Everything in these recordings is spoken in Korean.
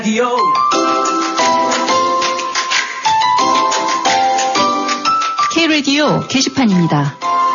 K-라디오 게시판입니다.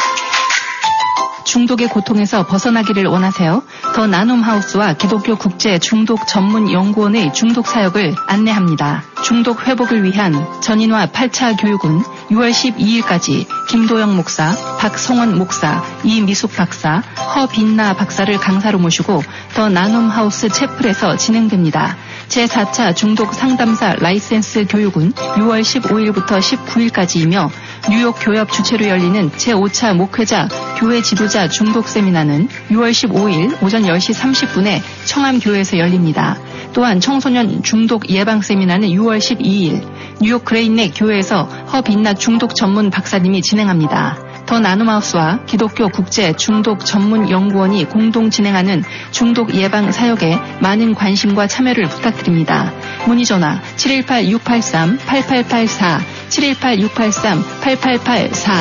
중독의 고통에서 벗어나기를 원하세요? 더 나눔하우스와 기독교 국제 중독 전문 연구원의 중독 사역을 안내합니다. 중독 회복을 위한 전인화 8차 교육은 6월 12일까지 김도영 목사, 박성원 목사, 이미숙 박사, 허빈나 박사를 강사로 모시고 더 나눔하우스 채플에서 진행됩니다. 제4차 중독 상담사 라이센스 교육은 6월 15일부터 19일까지이며 뉴욕 교협 주최로 열리는 제5차 목회자 교회 지도자 중독 세미나는 6월 15일 오전 10시 30분에 청암교회에서 열립니다. 또한 청소년 중독 예방 세미나는 6월 12일 뉴욕 그레인넥 교회에서 허빈나 중독 전문 박사님이 진행합니다. 더 나눔하우스와 기독교 국제 중독 전문 연구원이 공동 진행하는 중독 예방 사역에 많은 관심과 참여를 부탁드립니다. 문의 전화 718-683-8884, 718-683-8884.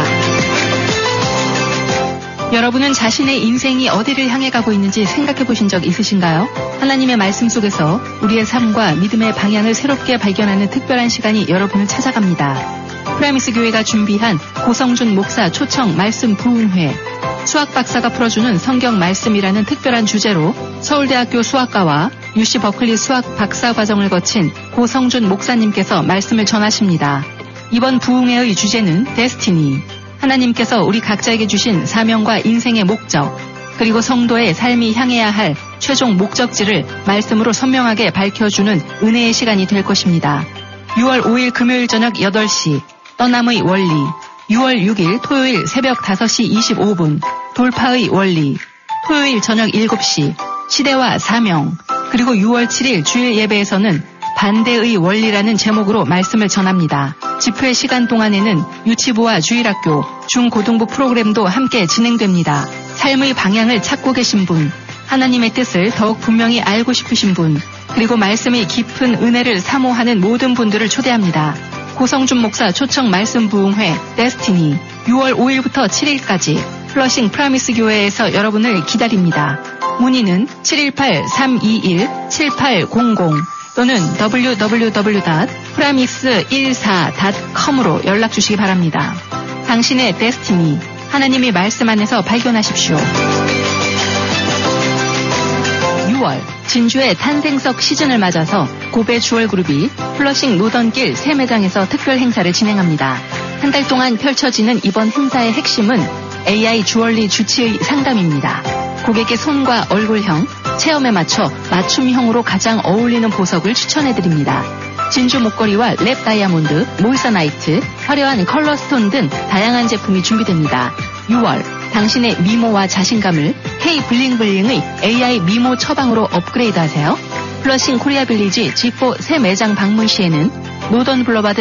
여러분은 자신의 인생이 어디를 향해 가고 있는지 생각해 보신 적 있으신가요? 하나님의 말씀 속에서 우리의 삶과 믿음의 방향을 새롭게 발견하는 특별한 시간이 여러분을 찾아갑니다. 프라미스 교회가 준비한 고성준 목사 초청 말씀 부흥회, 수학 박사가 풀어주는 성경 말씀이라는 특별한 주제로 서울대학교 수학과와 UC 버클리 수학 박사 과정을 거친 고성준 목사님께서 말씀을 전하십니다. 이번 부흥회의 주제는 데스티니, 하나님께서 우리 각자에게 주신 사명과 인생의 목적, 그리고 성도의 삶이 향해야 할 최종 목적지를 말씀으로 선명하게 밝혀주는 은혜의 시간이 될 것입니다. 6월 5일 금요일 저녁 8시 떠남의 원리, 6월 6일 토요일 새벽 5시 25분 돌파의 원리, 토요일 저녁 7시 시대와 사명, 그리고 6월 7일 주일 예배에서는 반대의 원리라는 제목으로 말씀을 전합니다. 집회 시간 동안에는 유치부와 주일학교, 중고등부 프로그램도 함께 진행됩니다. 삶의 방향을 찾고 계신 분, 하나님의 뜻을 더욱 분명히 알고 싶으신 분, 그리고 말씀의 깊은 은혜를 사모하는 모든 분들을 초대합니다. 고성준 목사 초청 말씀 부흥회 데스티니 6월 5일부터 7일까지 플러싱 프라미스 교회에서 여러분을 기다립니다. 문의는 718-321-7800 또는 www.promise14.com으로 연락 주시기 바랍니다. 당신의 데스티니, 하나님의 말씀 안에서 발견하십시오. 6월 진주의 탄생석 시즌을 맞아서 고베 주얼그룹이 플러싱 노던길 새 매장에서 특별 행사를 진행합니다. 한 달 동안 펼쳐지는 이번 행사의 핵심은 AI 주얼리 주치의 상담입니다. 고객의 손과 얼굴형, 체험에 맞춰 맞춤형으로 가장 어울리는 보석을 추천해드립니다. 진주 목걸이와 랩 다이아몬드, 모이서나이트, 화려한 컬러 스톤 등 다양한 제품이 준비됩니다. 6월 당신의 미모와 자신감을 K 블링블링의 AI 미모 처방으로 업그레이드하세요. 플러싱 코리아 빌리지 G4 새 매장 방문 시에는 노던 블러바드